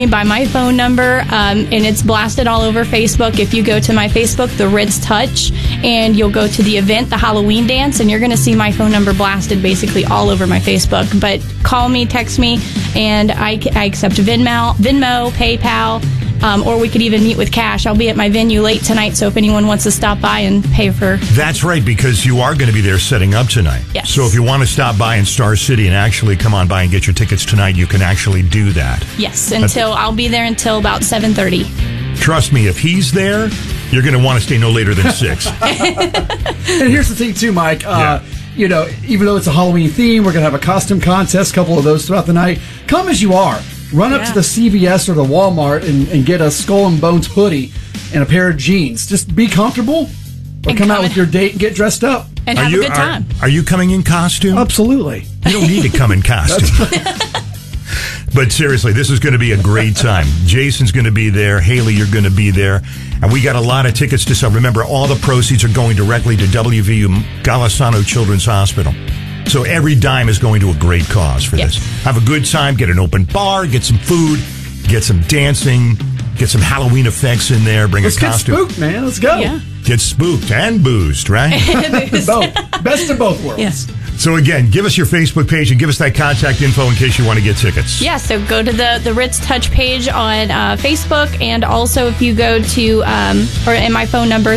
by my phone number, and it's blasted all over Facebook. If you go to my Facebook, The Ritz Touch, and you'll go to the event, the Halloween dance, and you're going to see my phone number blasted basically all over my Facebook. But call me, text me, and I accept Venmo, PayPal, or we could even meet with cash. I'll be at my venue late tonight, so if anyone wants to stop by and pay for... That's right, because you are going to be there setting up tonight. Yes. So if you want to stop by in Star City and actually come on by and get your tickets tonight, you can actually do that. Yes, I'll be there until about 7:30. Trust me, if he's there, you're going to want to stay no later than 6. And here's the thing, too, Mike. You know, even though it's a Halloween theme, we're going to have a costume contest, a couple of those throughout the night. Come as you are. Run up to the CVS or the Walmart and get a Skull and Bones hoodie and a pair of jeans. Just be comfortable, or come out with your date and get dressed up. And have a good time. Are you coming in costume? Absolutely. You don't need to come in costume. But seriously, this is going to be a great time. Jason's going to be there. Haley, you're going to be there. And we got a lot of tickets to sell. Remember, all the proceeds are going directly to WVU Golisano Children's Hospital. So every dime is going to a great cause for this. Have a good time, get an open bar, get some food, get some dancing, get some Halloween effects in there, bring a costume. Let's get spooked, man. Let's go. Yeah. Get spooked and boozed, right? Both. Best of both worlds. Yes. So again, give us your Facebook page and give us that contact info in case you want to get tickets. Yeah, so go to the Ritz Touch page on Facebook, and also if you go to, and my phone number,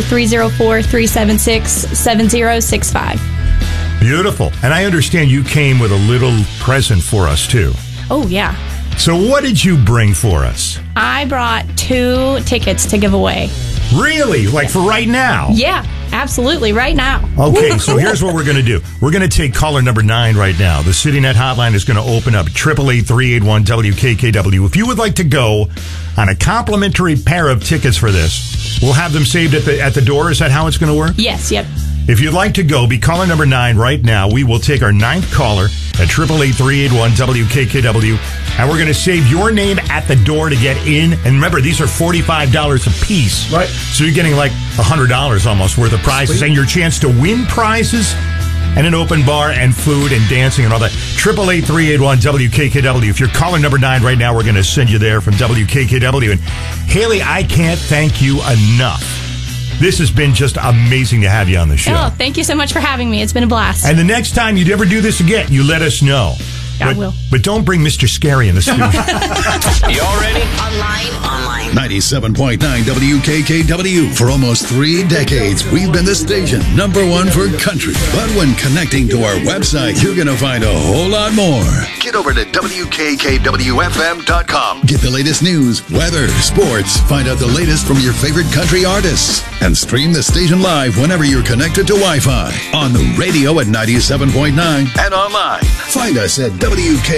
304-376-7065. Beautiful. And I understand you came with a little present for us, too. Oh, yeah. So what did you bring for us? I brought 2 tickets to give away. Really? Like for right now? Yeah, absolutely, right now. Okay, so here's what we're going to do. We're going to take caller number 9 right now. The CityNet hotline is going to open up 888-381-WKKW. If you would like to go on a complimentary pair of tickets for this, we'll have them saved at the door. Is that how it's going to work? Yes, yep. If you'd like to go, be caller number 9 right now. We will take our 9th caller at 888-381-WKKW, and we're going to save your name at the door to get in. And remember, these are $45 a piece. Right. So you're getting like $100 almost worth of prizes. Sweet. And your chance to win prizes and an open bar and food and dancing and all that. 888-381-WKKW. If you're caller number 9 right now, we're going to send you there from WKKW. And Haley, I can't thank you enough. This has been just amazing to have you on the show. Oh, thank you so much for having me. It's been a blast. And the next time you ever do this again, you let us know. I will. But don't bring Mr. Scary in the studio. Y'all ready? Online. 97.9 WKKW. For almost 3 decades, we've been the station #1 for country. But when connecting to our website, you're going to find a whole lot more. Get over to WKKWFM.com. Get the latest news, weather, sports. Find out the latest from your favorite country artists. And stream the station live whenever you're connected to Wi-Fi. On the radio at 97.9 and online. Find us at WK